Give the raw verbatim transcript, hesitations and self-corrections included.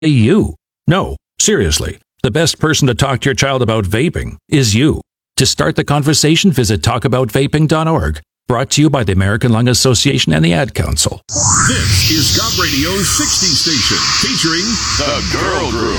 you. No, seriously, the best person to talk to your child about vaping is you. To start the conversation, visit talk about vaping dot org. Brought to you by the American Lung Association and the Ad Council. This is Gov Radio's sixties station, featuring The Girl Group.